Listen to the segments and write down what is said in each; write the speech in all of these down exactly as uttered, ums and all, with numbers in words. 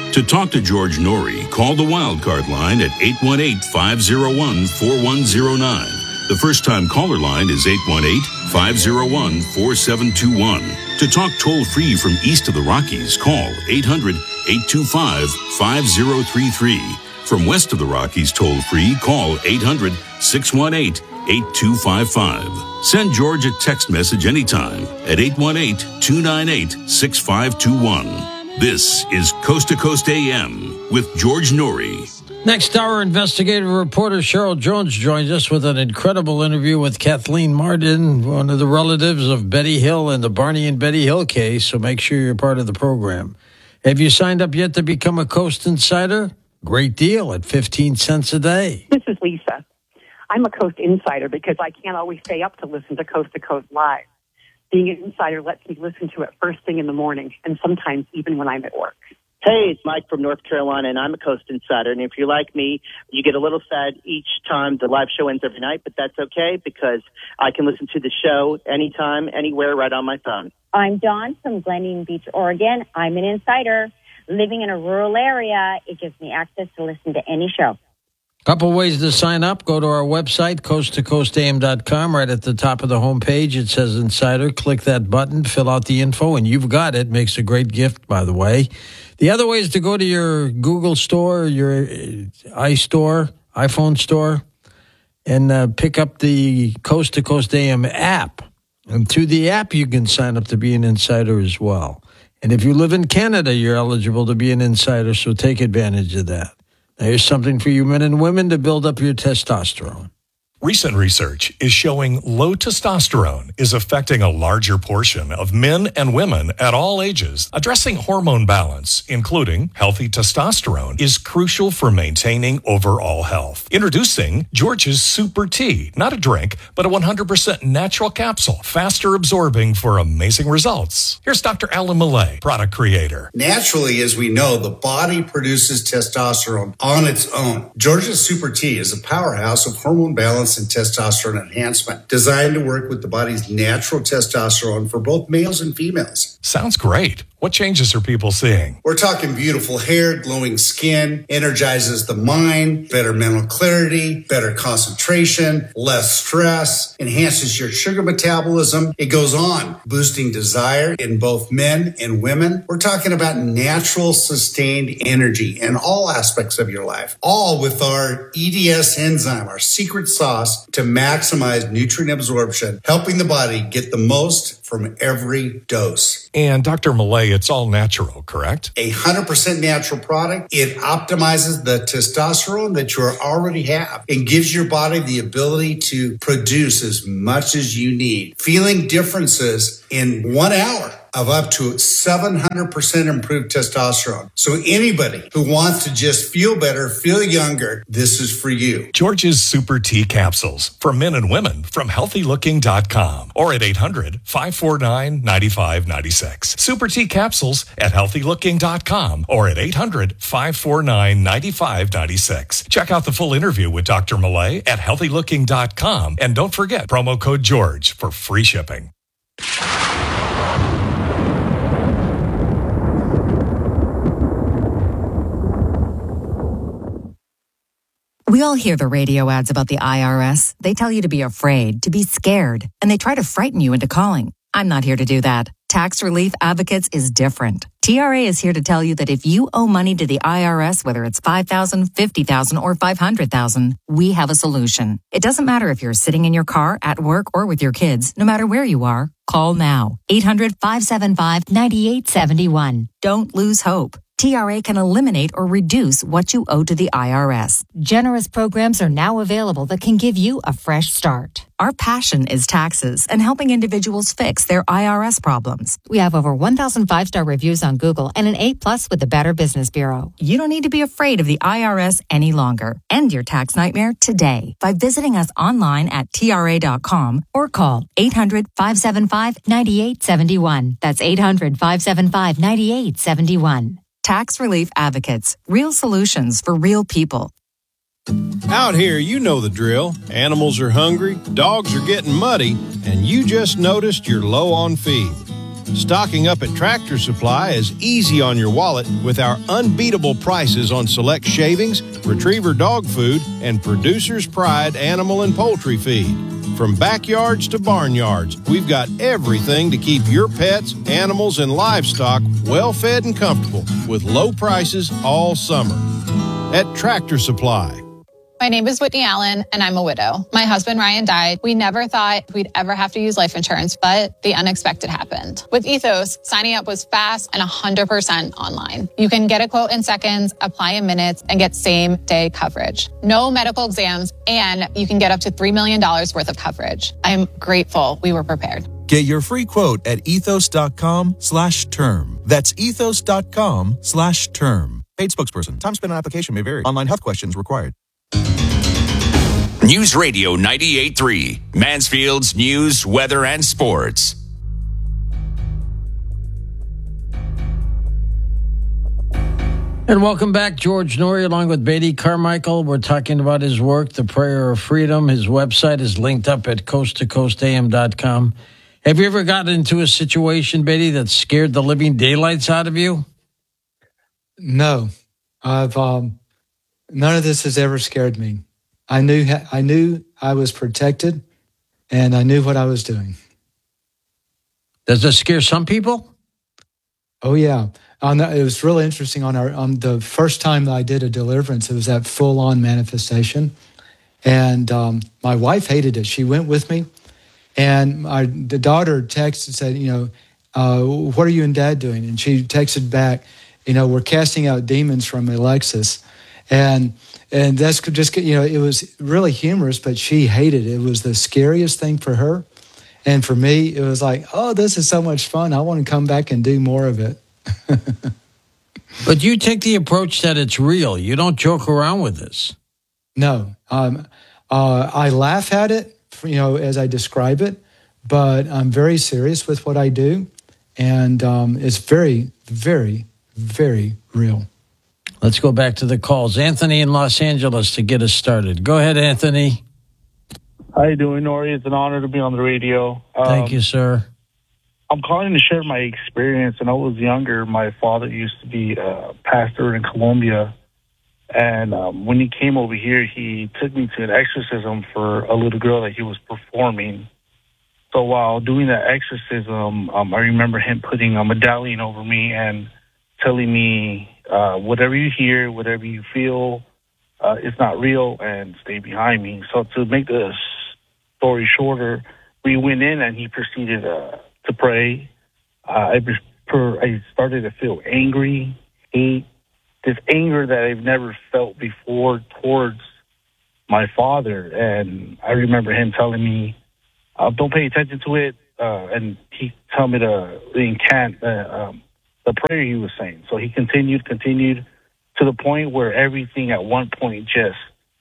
To talk to George Norrie, call the Wildcard line at eight one eight, five oh one, four one oh nine. The first-time caller line is eight one eight, five oh one, four seven two one. To talk toll-free from east of the Rockies, call eight hundred, eight two five, five oh three three. From west of the Rockies toll-free, call eight hundred, six one eight, eight two five five. Send George a text message anytime at eight one eight, two nine eight, six five two one. This is Coast to Coast A M with George Norrie. Next hour, investigative reporter Cheryl Jones joins us with an incredible interview with Kathleen Martin, one of the relatives of Betty Hill in the Barney and Betty Hill case, so make sure you're part of the program. Have you signed up yet to become a Coast Insider? Great deal at fifteen cents a day. This is Lisa. I'm a Coast Insider because I can't always stay up to listen to Coast to Coast Live. Being an insider lets me listen to it first thing in the morning, and sometimes even when I'm at work. Hey, it's Mike from North Carolina, and I'm a Coast Insider. And if you're like me, you get a little sad each time the live show ends every night, but that's okay because I can listen to the show anytime, anywhere, right on my phone. I'm Dawn from Glendian Beach, Oregon. I'm an insider. Living in a rural area, it gives me access to listen to any show. Couple ways to sign up. Go to our website, coast to coast a m dot com. Right at the top of the homepage, it says Insider. Click that button, fill out the info, and you've got it. Makes a great gift, by the way. The other way is to go to your Google store, your iStore, iPhone store, and uh, pick up the Coast to Coast A M app. And through the app, you can sign up to be an insider as well. And if you live in Canada, you're eligible to be an insider, so take advantage of that. Now, here's something for you men and women to build up your testosterone. Recent research is showing low testosterone is affecting a larger portion of men and women at all ages. Addressing hormone balance, including healthy testosterone, is crucial for maintaining overall health. Introducing George's Super Tea, not a drink, but a one hundred percent natural capsule, faster absorbing for amazing results. Here's Doctor Alan Millay, product creator. Naturally, as we know, the body produces testosterone on its own. George's Super Tea is a powerhouse of hormone balance and testosterone enhancement, designed to work with the body's natural testosterone for both males and females. Sounds great. What changes are people seeing? We're talking beautiful hair, glowing skin, energizes the mind, better mental clarity, better concentration, less stress, enhances your sugar metabolism. It goes on, boosting desire in both men and women. We're talking about natural, sustained energy in all aspects of your life, all with our E D S enzyme, our secret sauce to maximize nutrient absorption, helping the body get the most from every dose. And Doctor Millay, it's all natural, correct? A one hundred percent natural product. It optimizes the testosterone that you already have and gives your body the ability to produce as much as you need. Feeling differences in one hour of up to seven hundred percent improved testosterone. So anybody who wants to just feel better, feel younger, this is for you. George's Super Tea Capsules for men and women from healthy looking dot com or at eight hundred, five four nine, nine five nine six. Super Tea Capsules at healthy looking dot com or at eight hundred, five four nine, nine five nine six. Check out the full interview with Doctor Millay at healthy looking dot com and don't forget promo code George for free shipping. We all hear the radio ads about the I R S. They tell you to be afraid, to be scared, and they try to frighten you into calling. I'm not here to do that. Tax Relief Advocates is different. T R A is here to tell you that if you owe money to the I R S, whether it's five thousand dollars, fifty thousand dollars, or five hundred thousand dollars, we have a solution. It doesn't matter if you're sitting in your car, at work, or with your kids. No matter where you are, call now. eight hundred, five seven five, nine eight seven one. Don't lose hope. T R A can eliminate or reduce what you owe to the I R S. Generous programs are now available that can give you a fresh start. Our passion is taxes and helping individuals fix their I R S problems. We have over one thousand five-star reviews on Google and an A plus with the Better Business Bureau. You don't need to be afraid of the I R S any longer. End your tax nightmare today by visiting us online at T R A dot com or call eight hundred, five seven five, nine eight seven one. That's eight hundred, five seven five, nine eight seven one. Tax Relief Advocates. Real solutions for real people. Out here, you know the drill. Animals are hungry, dogs are getting muddy, and you just noticed you're low on feed. Stocking up at Tractor Supply is easy on your wallet with our unbeatable prices on select shavings, retriever dog food, and Producer's Pride animal and poultry feed. From backyards to barnyards, we've got everything to keep your pets, animals, and livestock well fed and comfortable with low prices all summer. At Tractor Supply. My name is Whitney Allen, and I'm a widow. My husband, Ryan, died. We never thought we'd ever have to use life insurance, but the unexpected happened. With Ethos, signing up was fast and one hundred percent online. You can get a quote in seconds, apply in minutes, and get same-day coverage. No medical exams, and you can get up to three million dollars worth of coverage. I'm grateful we were prepared. Get your free quote at ethos.com slash term. That's ethos.com slash term. Paid spokesperson. Time spent on application may vary. Online health questions required. News Radio ninety-eight point three, Mansfield's news, weather, and sports. And welcome back, George Noory, along with Beatty Carmichael. We're talking about his work, The Prayer of Freedom. His website is linked up at coast to coast a m dot com. Have you ever gotten into a situation, Beatty, that scared the living daylights out of you? No. I've um, none of this has ever scared me. I knew I knew I was protected, and I knew what I was doing. Does that scare some people? Oh yeah, on the, it was really interesting. On our on the first time that I did a deliverance, it was that full on manifestation, and um, my wife hated it. She went with me, and my the daughter texted and said, you know, uh, what are you and Dad doing? And she texted back, you know, we're casting out demons from Alexis, and. And that's just, you know, it was really humorous, but she hated it. It was the scariest thing for her. And for me, it was like, oh, this is so much fun. I want to come back and do more of it. But you take the approach that it's real. You don't joke around with this. No. Um, uh, I laugh at it, you know, as I describe it, but I'm very serious with what I do. And um, it's very, very, very real. Let's go back to the calls. Anthony in Los Angeles to get us started. Go ahead, Anthony. How you doing, Nori? It's an honor to be on the radio. Um, Thank you, sir. I'm calling to share my experience. When I was younger, my father used to be a pastor in Colombia. And um, when he came over here, he took me to an exorcism for a little girl that he was performing. So while doing that exorcism, um, I remember him putting a medallion over me and telling me, uh, whatever you hear, whatever you feel, uh, it's not real, and stay behind me. So to make the story shorter, we went in and he proceeded uh, to pray. Uh, I, per, I started to feel angry, hate, this anger that I've never felt before towards my father. And I remember him telling me, uh, don't pay attention to it. Uh, and he told me to incant uh, um, the prayer he was saying. So he continued, continued to the point where everything at one point just,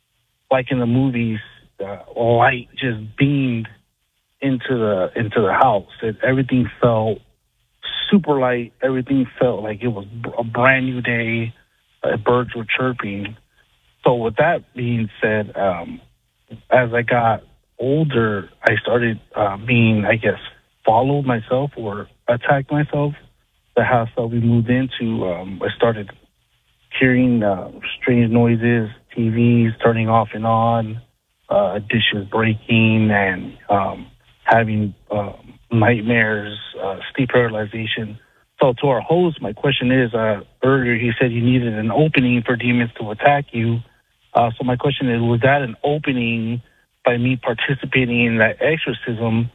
like in the movies, uh, light just beamed into the into the house. It, everything felt super light. Everything felt like it was a brand new day. Uh, birds were chirping. So with that being said, um, as I got older, I started uh, being, I guess, followed myself or attacked myself. The house that we moved into, um, I started hearing uh, strange noises, T Vs turning off and on, uh, dishes breaking, and um, having uh, nightmares, uh, sleep paralyzation. So to our host, my question is, uh, earlier he said you needed an opening for demons to attack you. Uh, so my question is, was that an opening by me participating in that exorcism,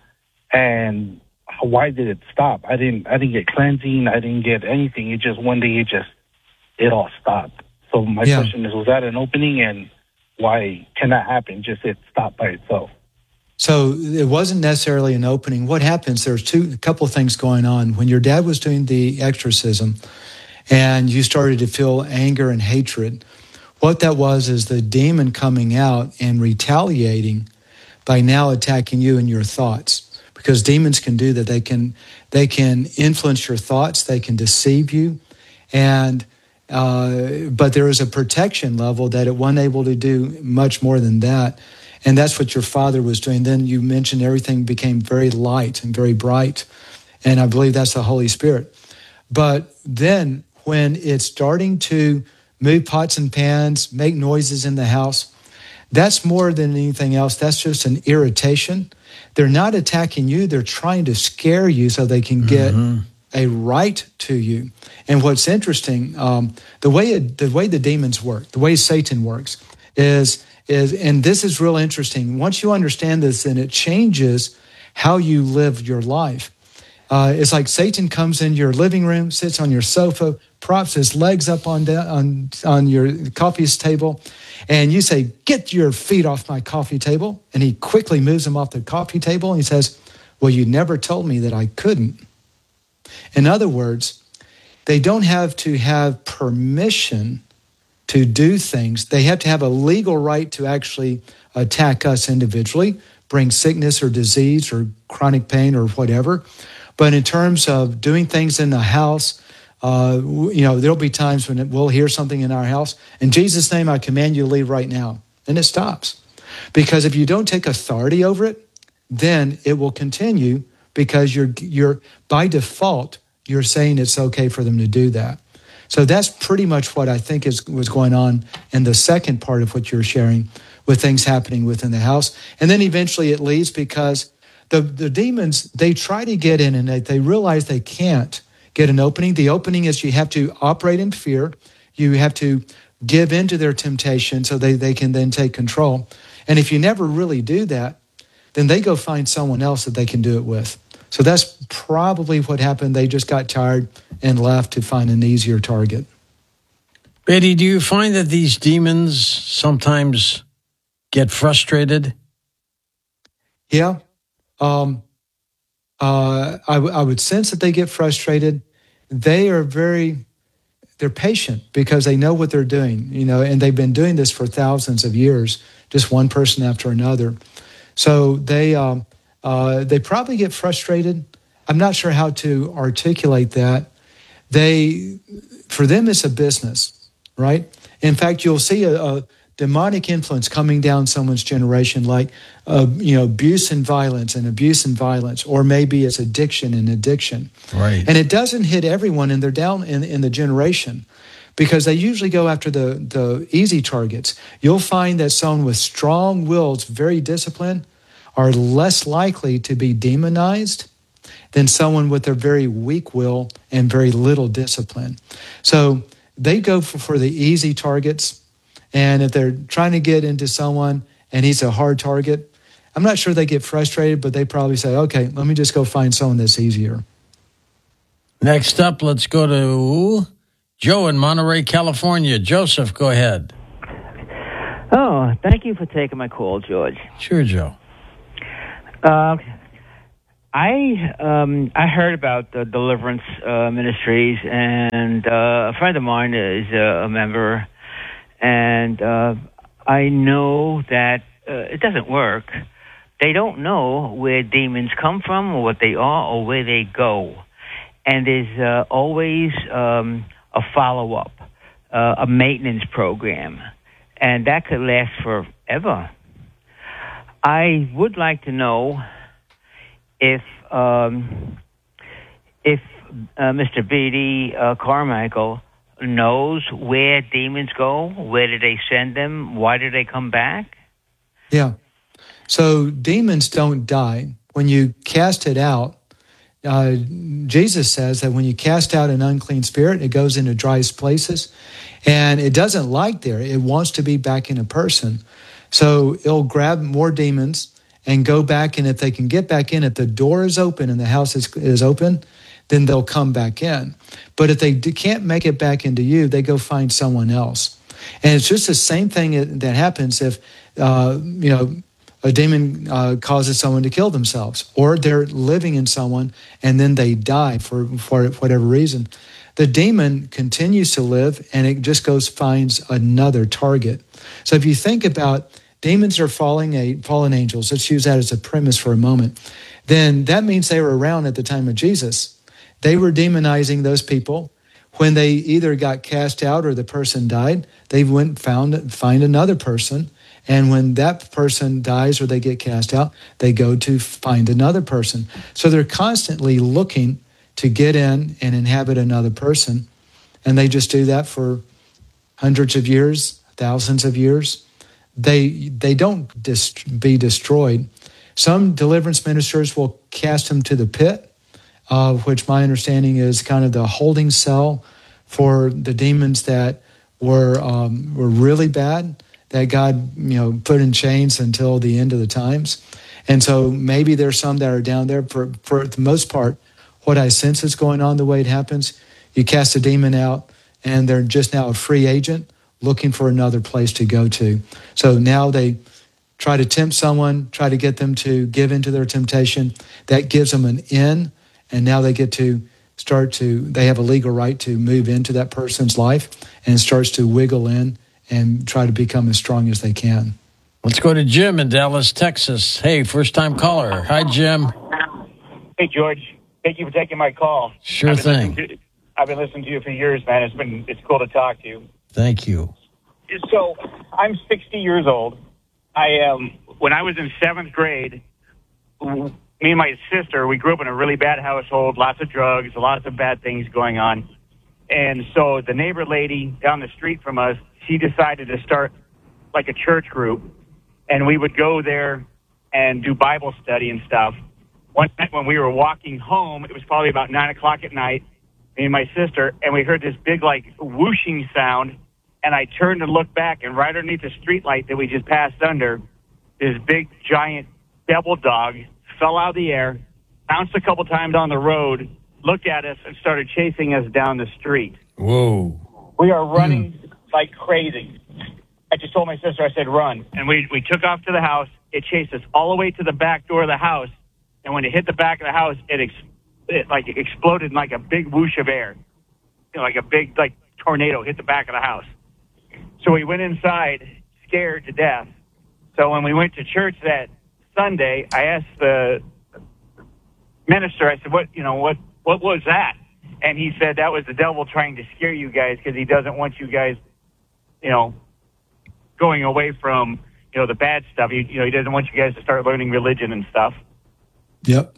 and why did it stop? I didn't I didn't get cleansing. I didn't get anything. It just, one day it just, it all stopped. So my yeah. question is, was that an opening, and why can that happen? Just it stopped by itself. So it wasn't necessarily an opening. What happens, there's two, a couple of things going on. When your dad was doing the exorcism and you started to feel anger and hatred, what that was is the demon coming out and retaliating by now attacking you and your thoughts. Because demons can do that. They can they can influence your thoughts. They can deceive you. And uh, but there is a protection level that it wasn't able to do much more than that. And that's what your father was doing. Then you mentioned everything became very light and very bright. And I believe that's the Holy Spirit. But then when it's starting to move pots and pans, make noises in the house, that's more than anything else. That's just an irritation. They're not attacking you. They're trying to scare you so they can get mm-hmm. a right to you. And what's interesting, um, the way it, the way the demons work, the way Satan works, is is and this is real interesting. Once you understand this, then it changes how you live your life. Uh, it's like Satan comes in your living room, sits on your sofa, props his legs up on the, on on your coffee table, and you say, "Get your feet off my coffee table," and he quickly moves them off the coffee table, and he says, "Well, you never told me that I couldn't." In other words, they don't have to have permission to do things. They have to have a legal right to actually attack us individually, bring sickness or disease or chronic pain or whatever. But in terms of doing things in the house, uh, you know, there'll be times when we'll hear something in our house. In Jesus' name, I command you to leave right now. And it stops. Because if you don't take authority over it, then it will continue because you're you're by default, you're saying it's okay for them to do that. So that's pretty much what I think is was going on in the second part of what you're sharing with things happening within the house. And then eventually it leaves because the, the demons, they try to get in and they, they realize they can't get an opening. The opening is you have to operate in fear. You have to give into their temptation so they, they can then take control. And if you never really do that, then they go find someone else that they can do it with. So that's probably what happened. They just got tired and left to find an easier target. Betty, do you find that these demons sometimes get frustrated? Yeah. Um, uh, I, w- I would sense that they get frustrated. They are very, they're patient because they know what they're doing, you know, and they've been doing this for thousands of years, just one person after another. So they... Um, Uh, they probably get frustrated. I'm not sure how to articulate that. They, for them, it's a business, right? In fact, you'll see a, a demonic influence coming down someone's generation, like uh, you know, abuse and violence, and abuse and violence, or maybe it's addiction and addiction. Right. And it doesn't hit everyone, and they're down in, in the generation because they usually go after the the easy targets. You'll find that someone with strong wills, very disciplined, are less likely to be demonized than someone with a very weak will and very little discipline. So they go for, for the easy targets. And if they're trying to get into someone and he's a hard target, I'm not sure they get frustrated, but they probably say, okay, let me just go find someone that's easier. Next up, let's go to Joe in Monterey, California. Joseph, go ahead. Oh, thank you for taking my call, George. Sure, Joe. Uh, I um, I heard about the Deliverance uh, Ministries, and uh, a friend of mine is uh, a member, and uh, I know that uh, it doesn't work. They don't know where demons come from, or what they are, or where they go, and there's uh, always um, a follow-up, uh, a maintenance program, and that could last forever. I would like to know if um, if uh, Mister Beatty uh, Carmichael knows where demons go, where do they send them, why do they come back? Yeah. So demons don't die. When you cast it out, uh, Jesus says that when you cast out an unclean spirit, it goes into dry places, and it doesn't like there. It wants to be back in a person. So it'll grab more demons and go back, and if they can get back in, if the door is open and the house is, is open, then they'll come back in. But if they can't make it back into you, they go find someone else. And it's just the same thing that happens if, uh, you know, a demon uh, causes someone to kill themselves, or they're living in someone and then they die for, for whatever reason. The demon continues to live, and it just goes finds another target. So if you think about demons are falling a, fallen angels, let's use that as a premise for a moment, then that means they were around at the time of Jesus. They were demonizing those people. When they either got cast out or the person died, they went found find another person, And when that person dies or they get cast out, they go to find another person. So they're constantly looking to get in and inhabit another person. And they just do that for hundreds of years, thousands of years. They they don't dist- be destroyed. Some deliverance ministers will cast them to the pit, uh, which my understanding is kind of the holding cell for the demons that were um, were really bad, that God, you know, put in chains until the end of the times. And so maybe there's some that are down there. For, for the most part, what I sense is going on the way it happens, you cast a demon out, and they're just now a free agent looking for another place to go to. So now they try to tempt someone, try to get them to give into their temptation. That gives them an in, and now they get to start to, they have a legal right to move into that person's life and starts to wiggle in and try to become as strong as they can. Let's go to Jim in Dallas, Texas. Hey, first-time caller. Hi, Jim. Hey, George. Thank you for taking my call. Sure I've thing. To, I've been listening to you for years, man. It's been it's cool to talk to you. Thank you. So I'm sixty years old. I um when I was in seventh grade, me and my sister, we grew up in a really bad household, lots of drugs, lots of bad things going on. And so the neighbor lady down the street from us, she decided to start like a church group, and we would go there and do Bible study and stuff. One night when we were walking home, it was probably about nine o'clock at night, me and my sister, and we heard this big like whooshing sound, and I turned to look back, and right underneath the street light that we just passed under, this big giant devil dog fell out of the air, bounced a couple times on the road, looked at us, and started chasing us down the street. Whoa. We are running mm. like crazy. I just told my sister, I said, run. And we, we took off to the house. It chased us all the way to the back door of the house. And when it hit the back of the house, it, ex- it like it exploded in like a big whoosh of air. You know, like a big like tornado hit the back of the house. So we went inside, scared to death. So when we went to church that Sunday, I asked the minister, I said, what, you know, what, what was that? And he said that was the devil trying to scare you guys because he doesn't want you guys, you know, going away from, you know, the bad stuff. He, you know, he doesn't want you guys to start learning religion and stuff. Yep.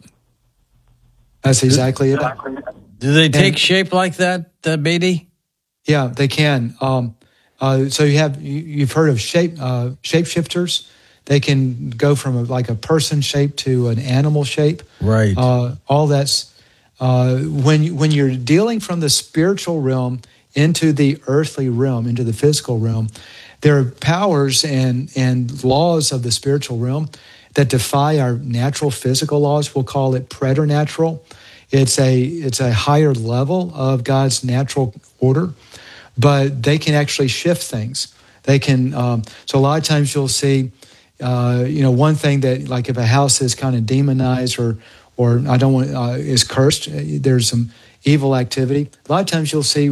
That's exactly it. Do they take and, shape like that, uh, Beatty? Yeah, they can. Um, uh, so you have, you, you've heard of shape uh, shapeshifters. They can go from a, like a person shape to an animal shape. Right. Uh, all that's, uh, when, you, when you're dealing from the spiritual realm into the earthly realm, into the physical realm, there are powers and, and laws of the spiritual realm that defy our natural physical laws. We'll call it preternatural. It's a it's a higher level of God's natural order, but they can actually shift things. They can. Um, so a lot of times you'll see, uh, you know, one thing that like if a house is kind of demonized or or I don't want uh, is cursed, there's some evil activity. A lot of times you'll see